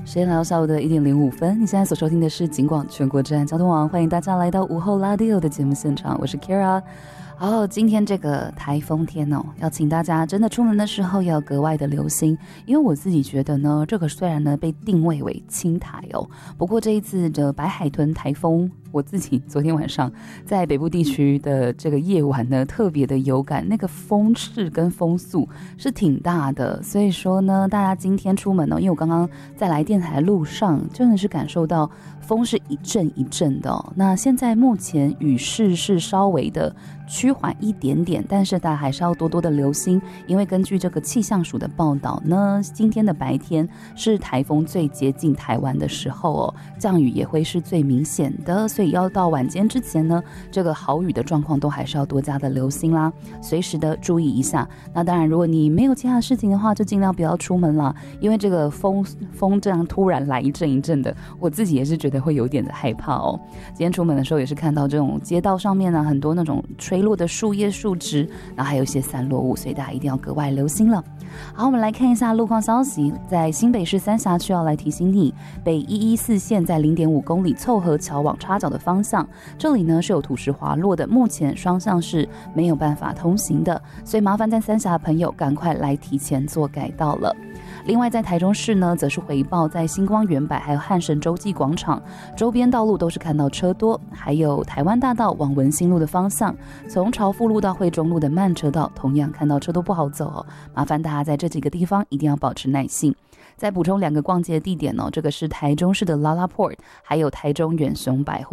时间来到下午的1:05，你现在所收听的是警广全国治安交通网，欢迎大家来到午后拉迪欧的节目现场，我是 Kira。好，今天这个台风天哦，要请大家真的出门的时候要格外的留心，因为我自己觉得呢，这个虽然呢被定位为轻台哦，不过这一次的白海豚台风，我自己昨天晚上在北部地区的这个夜晚呢，特别的有感，那个风势跟风速是挺大的，所以说呢，大家今天出门哦，因为我刚刚在来电台的路上，真的是感受到风是一阵一阵的哦。那现在目前雨势是稍微的趋缓一点点，但是大家还是要多多的留心，因为根据这个气象署的报道呢，今天的白天是台风最接近台湾的时候哦，降雨也会是最明显的，所以要到晚间之前呢，这个豪雨的状况都还是要多加的留心啦，随时的注意一下。那当然，如果你没有其他的事情的话，就尽量不要出门啦，因为这个风这样突然来一阵一阵的，我自己也是觉得会有点的害怕哦。今天出门的时候也是看到这种街道上面呢，很多那种吹落的树叶树枝，然后还有一些散落物，所以大家一定要格外留心了。好，我们来看一下路况消息，在新北市三峡区要来提醒你，北114线在0.5公里凑合桥往插角的方向，这里呢是有土石滑落的，目前双向是没有办法通行的，所以麻烦在三峡的朋友赶快来提前做改道了。另外在台中市呢，则是回报在星光远百还有汉神洲际广场周边道路都是看到车多，还有台湾大道往文心路的方向，从朝富路到惠中路的慢车道同样看到车多不好走哦，麻烦大家在这几个地方一定要保持耐性。再补充2个逛街的地点哦，这个是台中市的 LaLaport 还有台中远雄百货